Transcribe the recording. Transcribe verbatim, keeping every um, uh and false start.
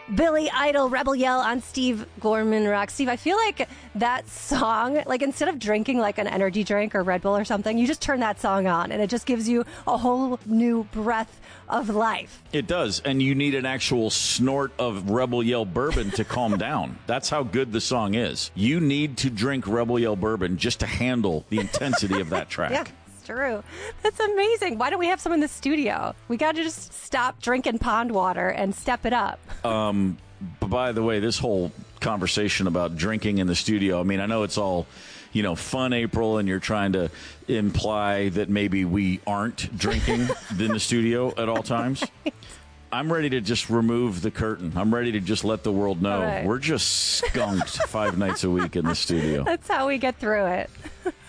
Billy Idol, Rebel Yell on Steve Gorman Rock. Steve, I feel like that song, like instead of drinking like an energy drink or Red Bull or something, you just turn that song on and it just gives you a whole new breath of life. It does, and you need an actual snort of Rebel Yell bourbon to calm down. That's how good the song is. You need to drink Rebel Yell bourbon just to handle the intensity of that track. Yeah. True. That's amazing. Why don't we have some in the studio? We got to just stop drinking pond water and step it up. Um, by the way, this whole conversation about drinking in the studio, I mean, I know it's all, you know, fun, April, and you're trying to imply that maybe we aren't drinking in the studio at all times. Right. I'm ready to just remove the curtain. I'm ready to just let the world know right. We're just skunked five nights a week in the studio. That's how we get through it.